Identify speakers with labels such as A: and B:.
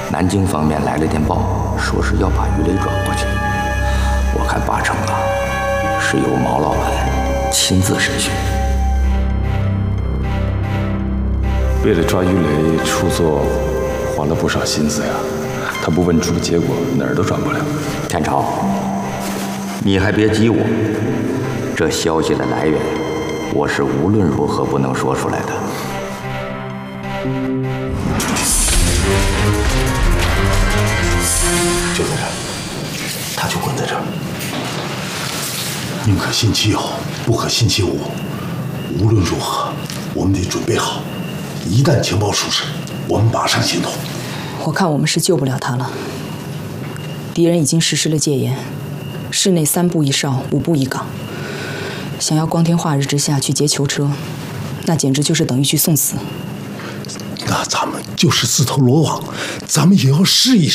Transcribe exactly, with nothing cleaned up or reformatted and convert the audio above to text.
A: 南京方面来了电报，说是要把鱼雷转过去。我看八成啊，是由毛老板亲自审讯。
B: 为了抓鱼雷出错，花了不少心思呀。他不问出结果，哪儿都转不了。
A: 天朝，你还别激我，这消息的来源，我是无论如何不能说出来的。
C: 就在这儿，他就滚在这儿。宁可信其有，不可信其无。无论如何，我们得准备好，一旦情报属实，我们马上行动。
D: 我看我们是救不了他了。敌人已经实施了戒严，市内三步一哨，五步一岗。想要光天化日之下去劫囚车，那简直就是等于去送死。
C: 那咱们就是自投罗网，咱们也要试一试。